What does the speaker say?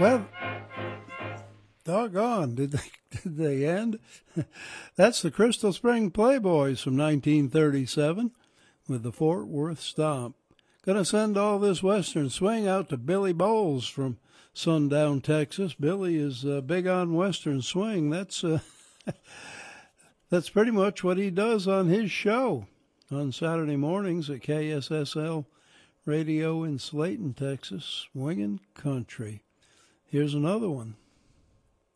Well, doggone, did they end? That's the Crystal Spring Playboys from 1937 with the Fort Worth Stomp. Gonna send all this Western swing out to Billy Bowles from Sundown, Texas. Billy is big on Western swing. That's pretty much what he does on his show on Saturday mornings at KSSL Radio in Slayton, Texas, Swingin' Country. Here's another one.